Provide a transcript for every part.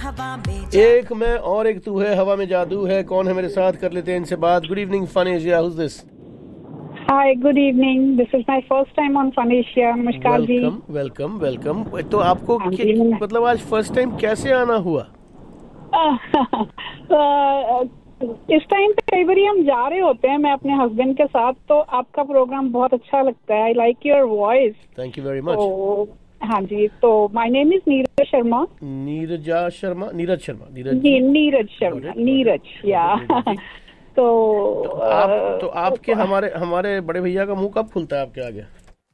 एक मैं और एक तू है, हवा में जादू है, कौन है मेरे साथ, कर लेते हैं इनसे बात। Good evening fun Asia, who's this? Hi, good evening. This is my first time on Fun Asia. नमस्कार जी। Welcome welcome. तो आपको मतलब आज फर्स्ट टाइम कैसे आना हुआ? इस टाइम पे कई बार हम जा रहे होते हैं, मैं अपने हस्बैंड के साथ, तो आपका प्रोग्राम बहुत अच्छा लगता है। I like your voice. Thank you very much. हाँ जी, तो my name is Neeraj Sharma. Neeraj Sharma. या तो आपके हमारे बड़े भैया का मुंह कब खुलता है आपके आगे?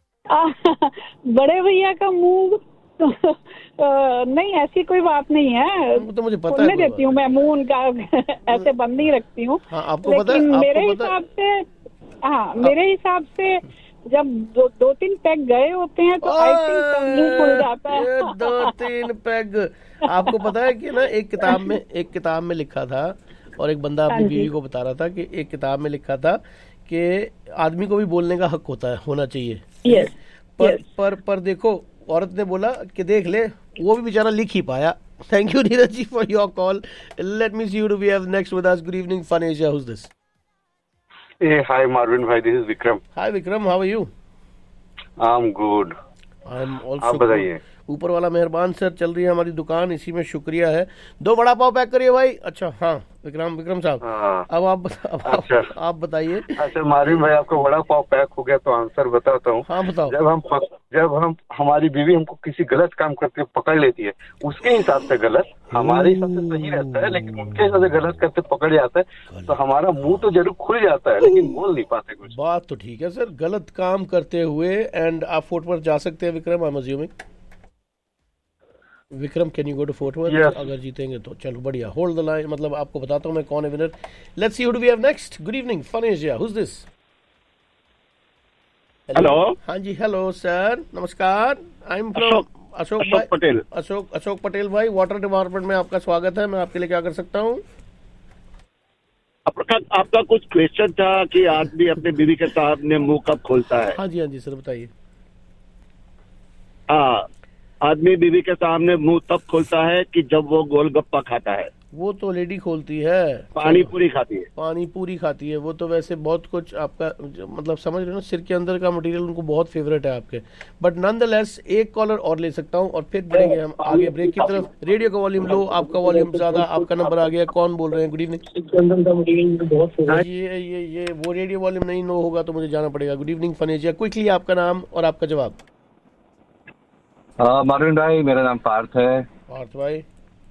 बड़े भैया का मुंह नहीं, ऐसी कोई बात नहीं है। तो मुझे पता है, देती हूँ मैं मुंह उनका ऐसे बंद नहीं रखती हूँ। आपको पता है, मेरे हिसाब से, हाँ मेरे हिसाब से जब दो तीन पैग गए होते हैं तो आई थिंक मुंह खुल जाता है। 2-3 पैग। आपको पता है कि ना एक किताब में लिखा था, और एक बंदा अपनी बीवी को बता रहा था कि एक किताब में लिखा था कि आदमी को भी बोलने का हक होना चाहिए। yes. पर देखो, औरत ने बोला कि देख ले, वो भी बेचारा लिख ही पाया। Thank you Neeraj ji for your call. Let me C who do we have next with us. Good evening fun Asia, who's this? Hi Marvin bhai, this is Vikram. Hi Vikram, how are you? I'm good. I'm also आप बताइए। ऊपर वाला मेहरबान sir, चल रही है हमारी दुकान, इसी में शुक्रिया है। 2 वड़ा पाव पैक करिए भाई। अच्छा हाँ विक्रम साहब, अब आप बताइए। अच्छा मार्विन भाई, आपका वड़ा पाव पैक हो गया तो आंसर बताता हूँ। हाँ बताओ। जब हम हमारी बीवी हमको किसी गलत काम करते पकड़ लेती है, उसके हिसाब से गलत, हमारे हिसाब से सही रहता है, लेकिन उनके हिसाब से गलत करते पकड़ जाता है तो हमारा मुंह तो जरूर खुल जाता है, लेकिन बोल नहीं पाते कुछ। बात तो ठीक है सर, गलत काम करते हुए। एंड आप फोर्ट पर जा सकते हैं Vikram, I am assuming. Vikram can you go to fort worth? अगर जीतेंगे तो चलो बढ़िया। होल्ड द लाइन, मतलब आपको बताता हूँ मैं कौन है winner. Let's see who do we have next. Good evening fun Asia, who's this? Hello. हाँ जी, हेलो सर, नमस्कार। I am from Ashok Patel. Ashok Patel भाई, वाटर डिपार्टमेंट में आपका स्वागत है। मैं आपके लिए क्या कर सकता हूँ? आपका कुछ क्वेश्चन था कि आदमी अपने बीवी के सामने मुंह कब खोलता है? हाँ जी सर, बताइए। हाँ, आदमी बीवी के सामने मुंह तब खोलता है कि जब वो गोलगप्पा खाता है। वो तो लेडी खोलती है। पानी पूरी खाती है। वो तो वैसे बहुत कुछ आपका मतलब समझ रहे हो ना, सिर के अंदर का मटेरियल उनको बहुत फेवरेट है आपके। बट नॉनदलेस एक कॉलर और ले सकता हूँ और फिर बढ़ेंगे हम आगे ब्रेक की तरफ। रेडियो का वॉल्यूम लो, आपका वॉल्यूम ज्यादा। आपका नंबर आ गया, कौन बोल रहे हैं? Good evening. ये वो रेडियो वॉल्यूम नहीं लो होगा तो मुझे जाना पड़ेगा। Good evening fun Asia, quickly आपका नाम और आपका जवाब। मार्विन भाई, मेरा नाम पार्थ है। पार्थ भाई,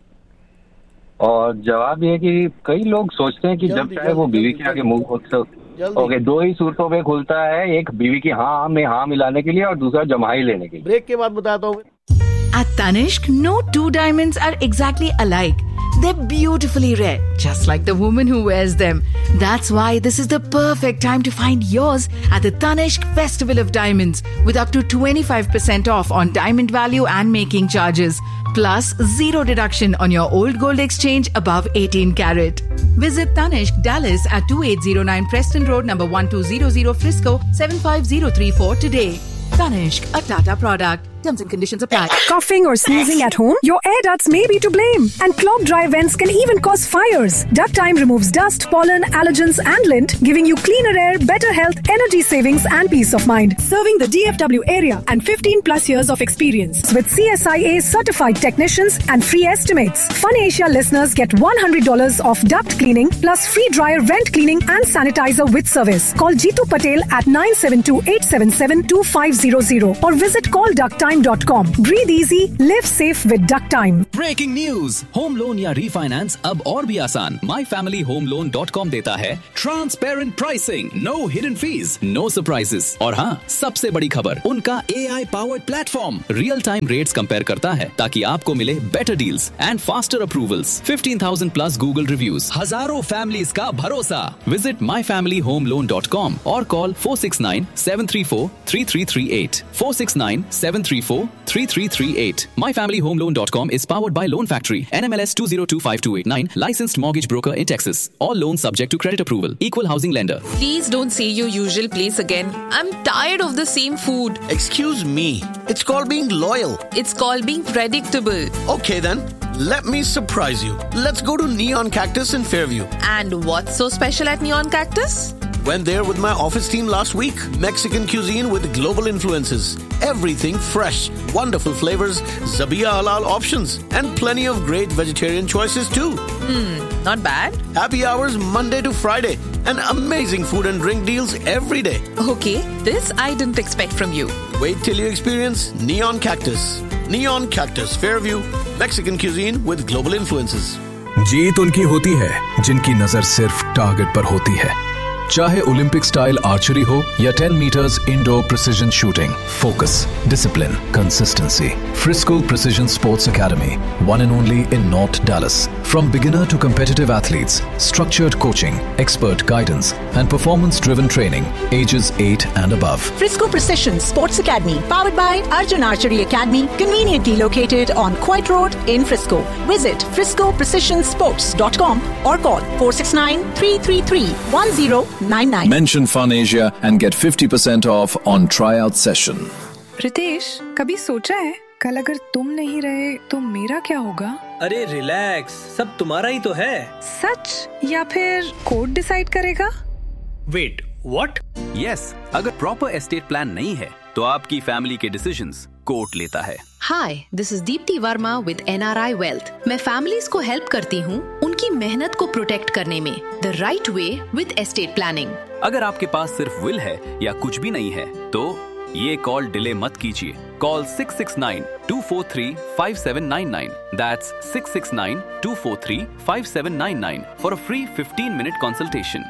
और जवाब ये है कि कई लोग सोचते हैं कि जब चाहे वो बीवी के आगे मुंह खोलते। ओके, 2 ही सूरतों में खुलता है, एक बीवी की हाँ में हाँ मिलाने के लिए और दूसरा जमाई लेने के लिए। ब्रेक के बाद बताता हूँ। At Tanishq, no 2 diamonds are exactly alike. They're beautifully red, just like the woman who wears them. That's why this is the perfect time to find yours at the Tanishq Festival of Diamonds, with up to 25% off on diamond value and making charges, plus 0 deduction on your old gold exchange above 18 carat. Visit Tanishq Dallas at 2809 Preston Road, number 1200 Frisco, 75034 today. Tanishq, a Tata product. Terms and conditions apply. Coughing or sneezing at home? Your air ducts may be to blame. And clogged dry vents can even cause fires. Duct Time removes dust, pollen, allergens and lint, giving you cleaner air, better health, energy savings and peace of mind. Serving the DFW area and 15 plus years of experience. With CSIA certified technicians and free estimates. Fun Asia listeners get $100 off duct cleaning plus free dryer vent cleaning and sanitizer with service. Call Jeetu Patel at 972-877-2500 or visit callducttime.com. Breathe easy, live safe with Duct Time. Breaking news, home loan या refinance अब और भी आसान। myfamilyhomeloan.com देता है transparent pricing, no hidden fees, no surprises. और हाँ, सबसे बड़ी खबर, उनका AI powered platform real time rates compare करता है ताकि आपको मिले better deals and faster approvals. 15,000 plus Google reviews, हजारों फैमिलीज का भरोसा। विजिट myfamilyhomeloan.com और call 469-734-3338 469-734 034343338. MyFamilyHomeLoan.com is powered by Loan Factory, NMLS 2025289, licensed mortgage broker in Texas. All loans subject to credit approval. Equal housing lender. Please don't say your usual place again. I'm tired of the same food. Excuse me. It's called being loyal. It's called being predictable. Okay then, let me surprise you. Let's go to Neon Cactus in Fairview. And what's so special at Neon Cactus? Went there with my office team last week. Mexican cuisine with global influences. Everything fresh. Wonderful flavors. Zabia halal options. And plenty of great vegetarian choices too. Not bad. Happy hours Monday to Friday. And amazing food and drink deals every day. Okay, this I didn't expect from you. Wait till you experience Neon Cactus. Neon Cactus, Fairview. Mexican cuisine with global influences. जीत उनकी होती है जिनकी नजर सिर्फ target पर होती है, चाहे ओलंपिक स्टाइल आर्चरी हो या 10 meters indoor precision shooting. Focus, discipline, consistency. Frisco Precision Sports Academy, one and only in North Dallas. From beginner to competitive athletes, structured coaching, expert guidance, and performance-driven training, ages 8 and above. Frisco Precision Sports Academy, powered by Arjun Archery Academy, conveniently located on Coit Road in Frisco. Visit friscoprecisionsports.com or call 469-333-1099. Mention Fun Asia and get 50% off on tryout session. Ritesh, कभी सोचा है कल अगर तुम नहीं रहे तो मेरा क्या होगा? अरे रिलैक्स, सब तुम्हारा ही तो है. सच या फिर कोर्ट डिसाइड करेगा? Wait, what? यस, अगर प्रॉपर एस्टेट प्लान नहीं है तो आपकी फैमिली के डिसीजंस कोर्ट लेता है. हाय, this is Deepti Verma with NRI wealth. मैं फैमिलीज को हेल्प करती हूँ उनकी मेहनत को प्रोटेक्ट करने में the right way with estate planning. अगर आपके पास सिर्फ विल है या कुछ भी नहीं है तो ये कॉल डिले मत कीजिए. Call 669-243-5799. That's 669-243-5799 for a free 15-minute consultation.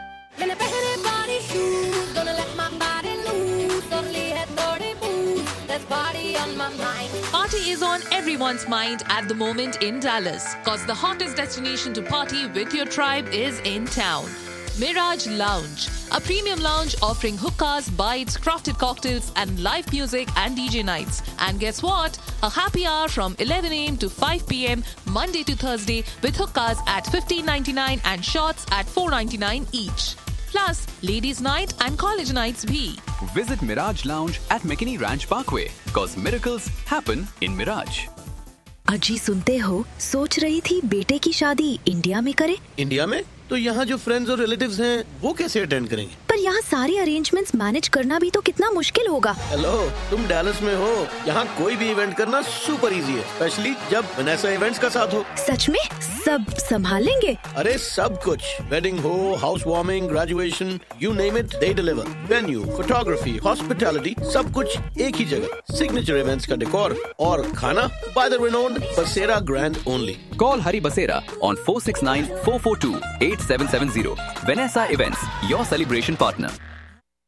Party is on everyone's mind at the moment in Dallas, cause the hottest destination to party with your tribe is in town. Mirage Lounge, a premium lounge offering hookahs, bites, crafted cocktails and live music and DJ nights. And guess what? A happy hour from 11 a.m. to 5 p.m. Monday to Thursday with hookahs at $15.99 and shots at $4.99 each. Plus, ladies' night and college nights bhi. Visit Mirage Lounge at McKinney Ranch Parkway, cause miracles happen in Mirage. अजी सुनते हो, सोच रही थी बेटे की शादी India में करे. इंडिया में? तो यहाँ जो फ्रेंड्स और रिलेटिव्स हैं वो कैसे अटेंड करेंगे? पर यहाँ सारे अरेंजमेंट्स मैनेज करना भी तो कितना मुश्किल होगा. हेलो, तुम डैलस में हो, यहाँ कोई भी इवेंट करना सुपर इजी है, स्पेशली जब वनेसा इवेंट्स का साथ हो. सच में सब संभाल लेंगे? अरे सब कुछ, वेडिंग हो, house warming, graduation, you name it, they deliver. Venue, photography, hospitality, सब कुछ एक ही जगह. सिग्नेचर इवेंट्स का डेकोर और खाना बाय द रिनोन्ड बसेरा grand only. Call Hari Basera on 469-442-8770. Vanessa Events, your celebration partner.